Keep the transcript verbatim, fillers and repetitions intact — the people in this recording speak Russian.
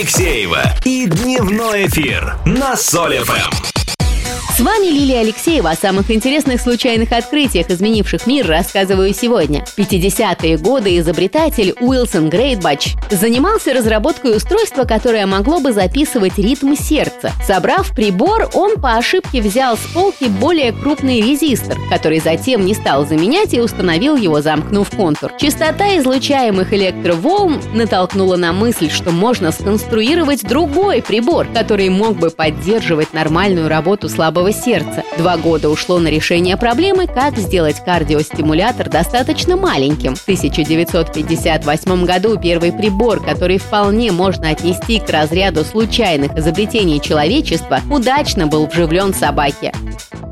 Алексеева и дневной эфир на Соль эф эм. С вами Лилия Алексеева. О самых интересных случайных открытиях, изменивших мир, рассказываю сегодня. В пятидесятые годы изобретатель Уилсон Грейтбач занимался разработкой устройства, которое могло бы записывать ритм сердца. Собрав прибор, он по ошибке взял с полки более крупный резистор, который затем не стал заменять и установил его, замкнув контур. Частота излучаемых электроволн натолкнула на мысль, что можно сконструировать другой прибор, который мог бы поддерживать нормальную работу слабого сердца. Два года ушло на решение проблемы, как сделать кардиостимулятор достаточно маленьким. В тысяча девятьсот пятьдесят восьмом году первый прибор, который вполне можно отнести к разряду случайных изобретений человечества, удачно был вживлен собаке.